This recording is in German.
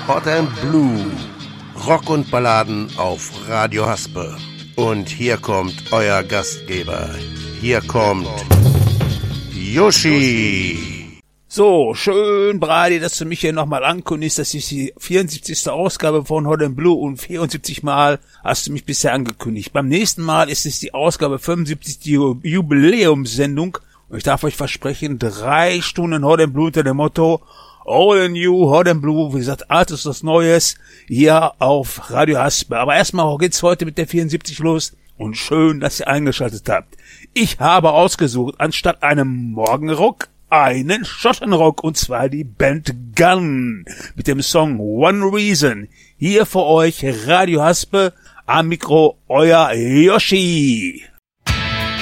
Hot and Blue. Rock und Balladen auf Radio Haspe. Und hier kommt euer Gastgeber. Hier kommt Yoshi. So, schön, Brady, dass du mich hier nochmal ankündigst. Das ist die 74. Ausgabe von Hot and Blue und 74 Mal hast du mich bisher angekündigt. Beim nächsten Mal ist es die Ausgabe 75, die Jubiläumssendung. Und ich darf euch versprechen, 3 Stunden Hot and Blue unter dem Motto All in You, Hot and Blue, wie gesagt, Altes was Neues, hier auf Radio Haspe. Aber erstmal geht's heute mit der 74 los und schön, dass ihr eingeschaltet habt. Ich habe ausgesucht, anstatt einem Morgenrock, einen Schottenrock, und zwar die Band Gun mit dem Song One Reason. Hier für euch Radio Haspe, am Mikro euer Yoshi.